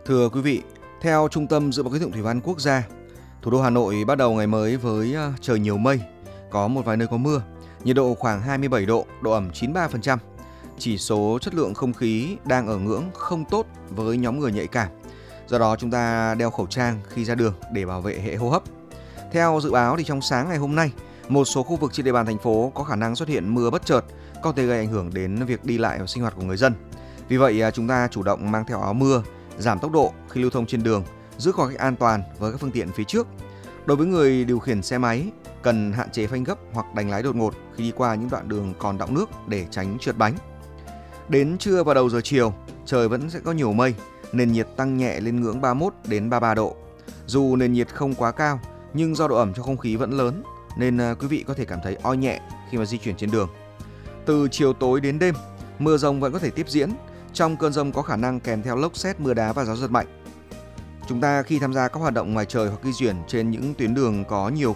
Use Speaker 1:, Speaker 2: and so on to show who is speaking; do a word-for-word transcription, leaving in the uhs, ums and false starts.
Speaker 1: Thưa quý vị, theo Trung tâm Dự báo Khí tượng Thủy văn Quốc gia, thủ đô Hà Nội bắt đầu ngày mới với ờ, trời nhiều mây, có một vài nơi có mưa, nhiệt độ khoảng hai mươi bảy độ, độ ẩm chín mươi ba phần trăm. Chỉ số chất lượng không khí đang ở ngưỡng không tốt với nhóm người nhạy cảm. Do đó chúng ta đeo khẩu trang khi ra đường để bảo vệ hệ hô hấp. Theo dự báo thì trong sáng ngày hôm nay, một số khu vực trên địa bàn thành phố có khả năng xuất hiện mưa bất chợt, có thể gây ảnh hưởng đến việc đi lại và sinh hoạt của người dân. Vì vậy à, chúng ta chủ động mang theo áo mưa, giảm tốc độ khi lưu thông trên đường, giữ khoảng cách an toàn với các phương tiện phía trước. Đối với người điều khiển xe máy, cần hạn chế phanh gấp hoặc đánh lái đột ngột khi đi qua những đoạn đường còn đọng nước để tránh trượt bánh. Đến trưa và đầu giờ chiều, trời vẫn sẽ có nhiều mây, nền nhiệt tăng nhẹ lên ngưỡng ba mươi mốt đến ba mươi ba độ. Dù nền nhiệt không quá cao, nhưng do độ ẩm trong không khí vẫn lớn, nên à, quý vị có thể cảm thấy oi nhẹ khi mà di chuyển trên đường. Từ chiều tối đến đêm, mưa rông vẫn có thể tiếp diễn. Trong cơn rông có khả năng kèm theo lốc sét, mưa đá và gió giật mạnh. Chúng ta khi tham gia các hoạt động ngoài trời hoặc di chuyển trên những tuyến đường có nhiều